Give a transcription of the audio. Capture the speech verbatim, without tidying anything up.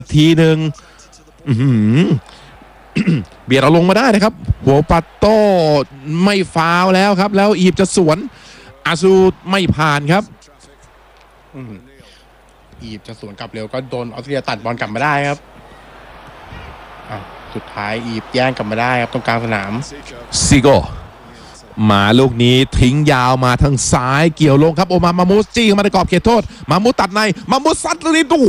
ทีหนึ่งเบียดเอาลงมาได้นะครับหัวปัตโต้ไม่ฟาวแล้วครับแล้วอียิปต์จะสวนอาซูไม่ผ่านครับอียิปต์จะสวนกลับเร็วก็โดนออสเตรเลียตัดบอลกลับมาได้ครับสุดท้ายอียิปต์แย่งกลับมาได้ครับตรงกลางสนามซิโกมาลูกนี้ทิ้งยาวมาทางซ้ายเกี่ยวลงครับโอมามามูสจี้เข้ามาในกรอบเขตโทษมามูตัดในมามูซัดลูกนี้ดู